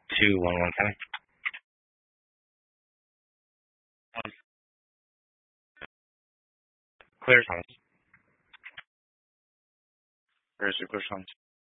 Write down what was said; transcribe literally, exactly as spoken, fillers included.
two one one seven. Clear Thomas. Where's your clear Thomas?